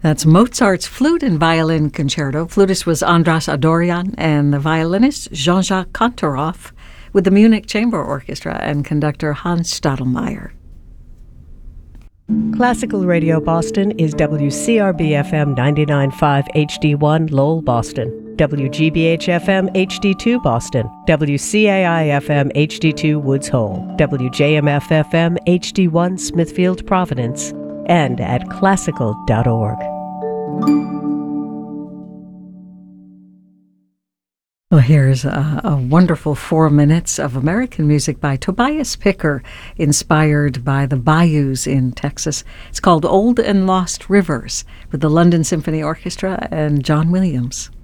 That's Mozart's Flute and Violin Concerto. Flutist was Andras Adorjan and the violinist Jean-Jacques Kantorov with the Munich Chamber Orchestra and conductor Hans Stadelmeier. Classical Radio Boston is WCRB-FM 99.5 HD1 Lowell, Boston, WGBH-FM HD2 Boston, WCAI-FM HD2 Woods Hole, WJMF-FM HD1 Smithfield, Providence, and at classical.org. Well, here's a wonderful 4 minutes of American music by Tobias Picker, inspired by the bayous in Texas. It's called Old and Lost Rivers, with the London Symphony Orchestra and John Williams.